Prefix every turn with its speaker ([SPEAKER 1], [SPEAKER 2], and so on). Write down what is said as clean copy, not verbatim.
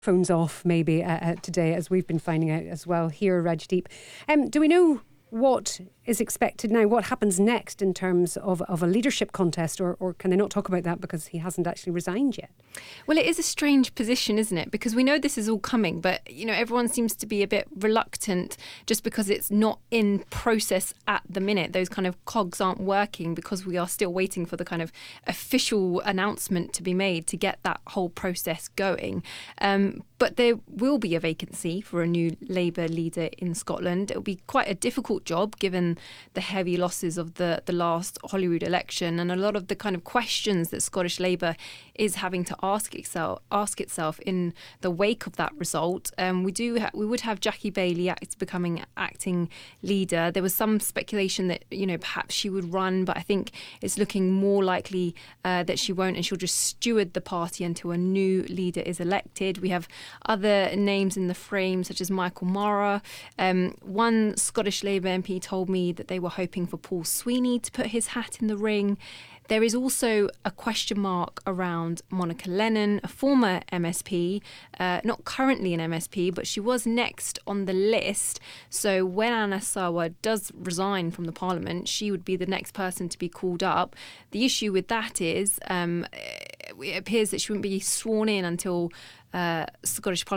[SPEAKER 1] phones off maybe today, as we've been finding out as well here, Rajdeep. Do we know what is expected now? What happens next in terms of a leadership contest, or can they not talk about that because he hasn't actually resigned yet?
[SPEAKER 2] Well, it is a strange position, isn't it? Because we know this is all coming, but everyone seems to be a bit reluctant just because it's not in process at the minute. Those kind of cogs aren't working because we are still waiting for the kind of official announcement to be made to get that whole process going. But there will be a vacancy for a new Labour leader in Scotland. It will be quite a difficult job given the heavy losses of the last Holyrood election and a lot of the kind of questions that Scottish Labour is having to ask itself in the wake of that result. We would have Jackie Baillie becoming acting leader. There was some speculation that perhaps she would run, but I think it's looking more likely that she won't, and she'll just steward the party until a new leader is elected. We have other names in the frame, such as Michael Mara. One Scottish Labour MP told me that they were hoping for Paul Sweeney to put his hat in the ring. There is also a question mark around Monica Lennon, a former MSP, not currently an MSP, but she was next on the list. So when Anas Sarwar does resign from the Parliament, she would be the next person to be called up. The issue with that is it appears that she wouldn't be sworn in until Scottish Parliament